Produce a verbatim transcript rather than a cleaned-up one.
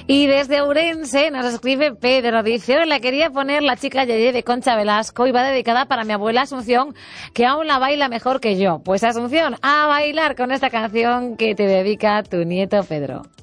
Y desde Ourense nos escribe Pedro, dice, hola, quería poner La chica Yeye de Concha Velasco y va dedicada para mi abuela Asunción, que aún la baila mejor que yo. Pues Asunción, a bailar con esta canción que te dedica tu nieto Pedro.